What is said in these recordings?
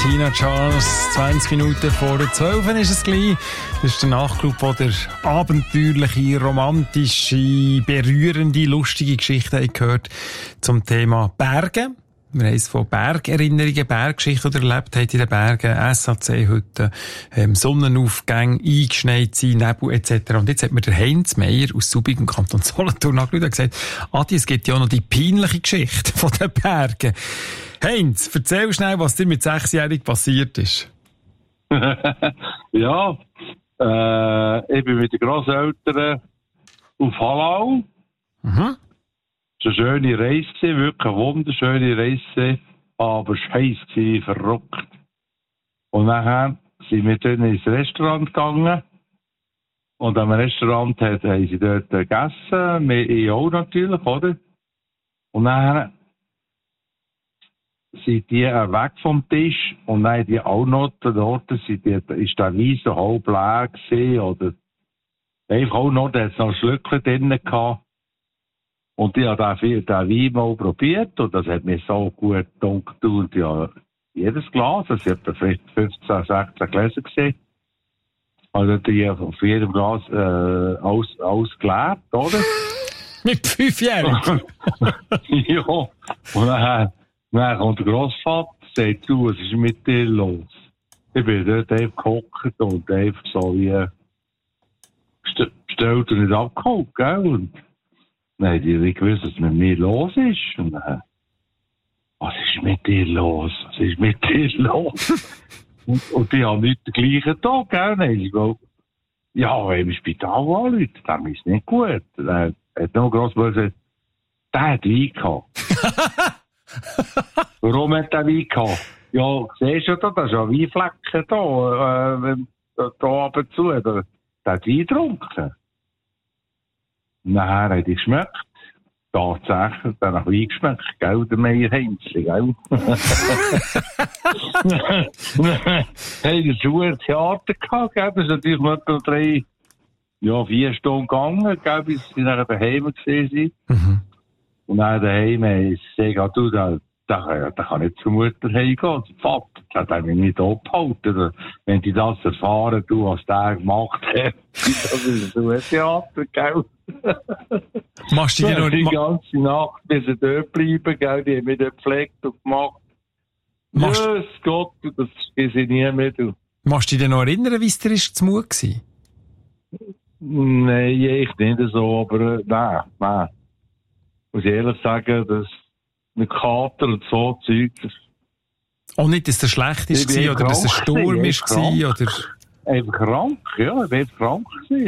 Tina Charles, 20 Minuten vor 12 ist es gleich. Das ist der Nachtclub, wo der abenteuerliche, romantische, berührende, lustige Geschichten gehört zum Thema Berge. Wir haben es von Bergerinnerungen, Berggeschichten erlebt haben in den Bergen, SAC-Hütten, Sonnenaufgänge, eingeschneit sein, Nebel etc. Und jetzt hat mir der Heinz Meier aus Subig im Kanton Solothurn angeschaut und gesagt, Adi, es gibt ja auch noch die peinliche Geschichte von den Bergen. Heinz, erzähl schnell, was dir mit 6-jährig passiert ist. Ja, ich bin mit den Grosseltern auf Hallau. Mhm. Es war eine schöne Reise, wirklich eine wunderschöne Reise, aber scheiße, verrückt. Und nachher sind wir dann ins Restaurant gegangen. Und am Restaurant haben sie dort gegessen, wir auch natürlich, oder? Und nachher sind die weg vom Tisch und dann die auch noch dort, ist der Wein so halb leer gewesen, oder einfach auch noch, da hat es noch Schlückchen drin gehabt. Und ich habe den Wein mal probiert und das hat mir so gut gedacht. Und ja, jedes Glas, das hat vielleicht 15, 16 Gläser gesehen. Also die auf jedem Glas alles geleert, oder? Mit 5-Jährigen? Ja. Und dann kommt der Grossvater und sagt, du, was ist mit dir los? Ich bin dort einfach gehockt und einfach so wie bestellt und nicht abgeholt, gell? Und dann haben die nicht gewusst, was mit mir los ist. Und dann, was ist mit dir los? Was ist mit dir los? und die haben nicht den gleichen Tag, gell? Dann ich gesagt, ja, wenn im Spital anrufen, dann ist es nicht gut. Dann hat noch Grossvater gesagt, der hat Wein gehabt. Warum hat der Wein gehabt? Ja, siehst du da, da ist ja Weinflecken da ab und zu. Der hat Wein getrunken. Nachher hat er geschmeckt. Tatsächlich, der nach Wein geschmeckt, gell, der Meier Heinzli, gell? Hey, das war ein Theater gehabt, gell? Das ist natürlich noch 4 Stunden gegangen, gell, bis sie nachher daheim gewesen sind. Mhm. Und dann daheim ist sie gesagt, du, der kann nicht zur Mutter heimgehen. Der Vater, das hat mich nicht abgehalten. Wenn die das erfahren, du, was der gemacht hat, das ist so ein Theater, gell? Machst du dich noch die ganze Nacht bis sie dort bleiben, gell? Die haben mich dort gepflegt und gemacht. Jesus Gott, das ist sie nie mehr, du. Machst du dich noch erinnern, wie es dir zu Mut war? Nein, ich nicht so, aber nein. Muss ich ehrlich sagen, dass mit Kater und so Zeug. Auch nicht, dass es schlecht war oder dass es ein Sturm war? Oder? Einfach krank, ja. Ich war einfach krank. Ich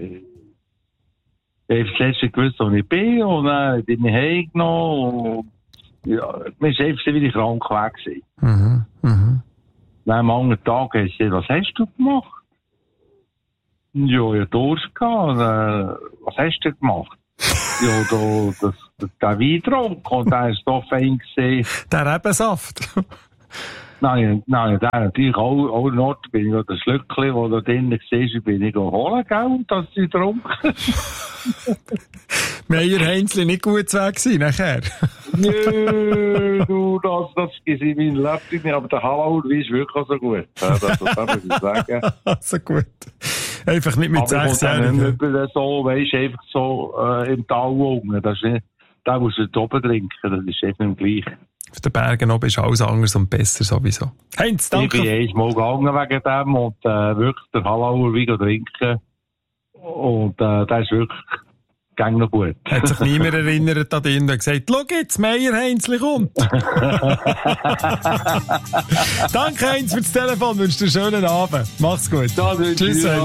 habe das letzte gewusst, wo ich bin und dann bin ich heimgenommen. Ja, mir ist einfach wieder krank weg gewesen. Mhm, mhm. Dann am anderen Tag habe ich gesagt, was hast du gemacht? Ja, ich hatte Durst gehabt. Was hast du gemacht? Ja, der Wein getrunken und der ist so fein gesehen. Der Rebensaft? Nein, der natürlich auch noch, bin ich das Schlückchen, das da drinnen war, bin ich holen, gell, dass sie getrunken. Meier Heinzli nicht gut zu weg sein, nachher? Nö, du, das ist in meinem Leben nicht, aber der Hallauer ist wirklich so gut. Das muss ich sagen. So gut. Einfach nicht mit 6-Jährigen. Aber so, weisst, einfach so im Tal unten. Das ist nicht, da musst du oben trinken, das ist einfach nicht gleich. Auf den Bergen oben ist alles anders und besser sowieso. Heinz, danke. Ich bin einmal gegangen wegen dem und wirklich der Hallauer Wein trinken. Und der ist wirklich gang noch gut. Hat sich niemand erinnert an den und gesagt, schau jetzt, Meier Heinzli kommt. Danke Heinz für das Telefon, wünsche dir einen schönen Abend. Mach's gut. Tschüss.